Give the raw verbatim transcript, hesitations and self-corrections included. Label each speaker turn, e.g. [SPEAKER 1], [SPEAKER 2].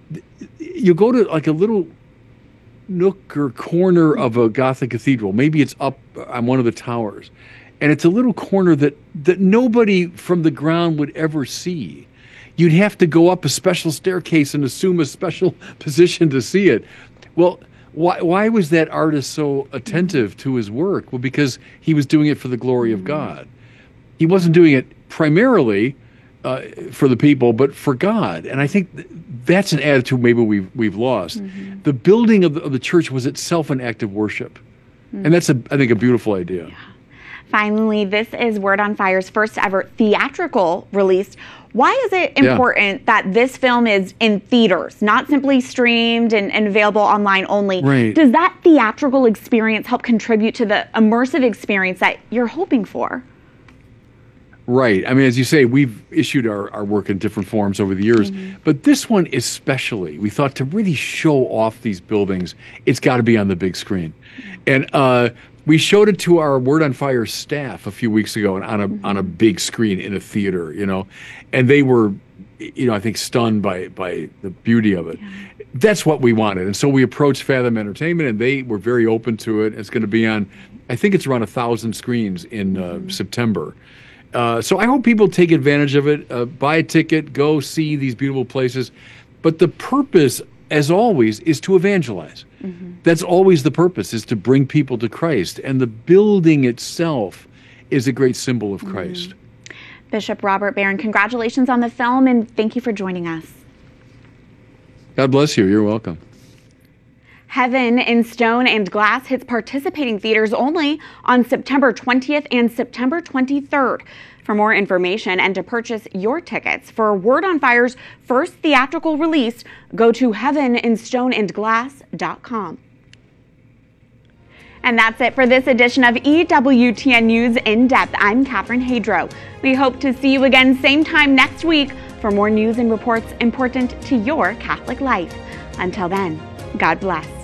[SPEAKER 1] you go to like a little nook or corner of a Gothic cathedral. Maybe it's up on one of the towers, and it's a little corner that that nobody from the ground would ever see. You'd have to go up a special staircase and assume a special position to see it. Well, why why was that artist so attentive to his work? Well, because he was doing it for the glory of God. He wasn't doing it primarily uh, for the people, but for God. And I think th- that's an attitude maybe we've we've lost. Mm-hmm. The building of the, of the church was itself an act of worship, mm-hmm. and that's a I think a beautiful idea.
[SPEAKER 2] Yeah. Finally, this is Word on Fire's first ever theatrical release. Why is it important yeah. that this film is in theaters, not simply streamed and, and available online only?
[SPEAKER 1] Right.
[SPEAKER 2] Does that theatrical experience help contribute to the immersive experience that you're hoping for?
[SPEAKER 1] Right. I mean, as you say, we've issued our, our work in different forms over the years, mm-hmm. but this one especially, we thought to really show off these buildings, it's got to be on the big screen. Mm-hmm. And uh, we showed it to our Word on Fire staff a few weeks ago and on a mm-hmm. on a big screen in a theater, you know, and they were, you know, I think stunned by by the beauty of it. Yeah. That's what we wanted. And so we approached Fathom Entertainment, and they were very open to it. It's going to be on, I think it's around a thousand screens in uh, mm-hmm. September. Uh, so I hope people take advantage of it, uh, buy a ticket, go see these beautiful places. But the purpose, as always, is to evangelize. Mm-hmm. That's always the purpose, is to bring people to Christ. And the building itself is a great symbol of Christ.
[SPEAKER 2] Mm-hmm. Bishop Robert Barron, congratulations on the film, and thank you for joining us.
[SPEAKER 1] God bless you. You're welcome.
[SPEAKER 2] Heaven in Stone and Glass hits participating theaters only on September twentieth and September twenty-third. For more information and to purchase your tickets for Word on Fire's first theatrical release, go to heaven in stone and glass dot com. And that's it for this edition of E W T N News In Depth. I'm Catherine Hadro. We hope to see you again same time next week for more news and reports important to your Catholic life. Until then, God bless.